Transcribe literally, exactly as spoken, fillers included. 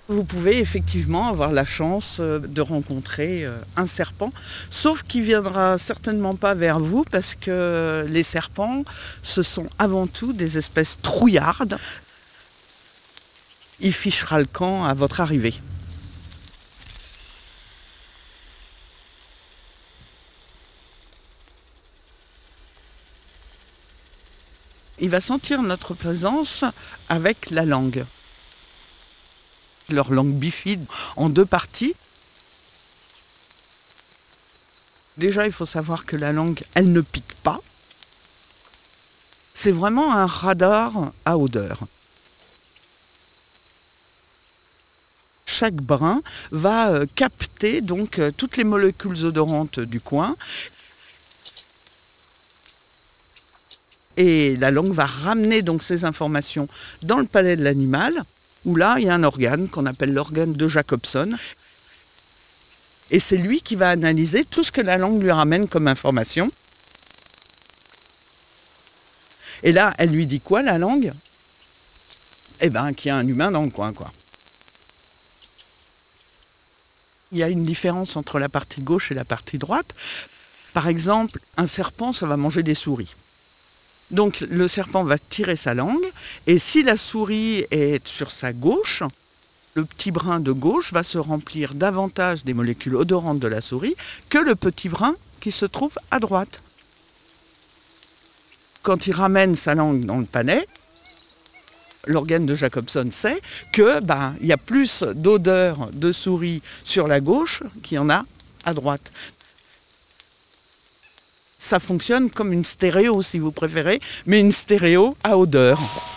Vous pouvez effectivement avoir la chance de rencontrer un serpent, sauf qu'il ne viendra certainement pas vers vous parce que les serpents, ce sont avant tout des espèces trouillardes. Il fichera le camp à votre arrivée. Il va sentir notre présence avec la langue. Leur langue bifide en deux parties. Déjà, il faut savoir que la langue, elle ne pique pas. C'est vraiment un radar à odeur. Chaque brin va capter donc toutes les molécules odorantes du coin. Et la langue va ramener donc ces informations dans le palais de l'animal, où là, il y a un organe qu'on appelle l'organe de Jacobson. Et c'est lui qui va analyser tout ce que la langue lui ramène comme information. Et là, elle lui dit quoi, la langue? Eh bien, qu'il y a un humain dans le coin, quoi. Il y a une différence entre la partie gauche et la partie droite. Par exemple, un serpent, ça va manger des souris. Donc le serpent va tirer sa langue, et si la souris est sur sa gauche, le petit brin de gauche va se remplir davantage des molécules odorantes de la souris que le petit brin qui se trouve à droite. Quand il ramène sa langue dans le palais, l'organe de Jacobson sait que bah, y a plus d'odeur de souris sur la gauche qu'il y en a à droite. Ça fonctionne comme une stéréo si vous préférez, mais une stéréo à odeur.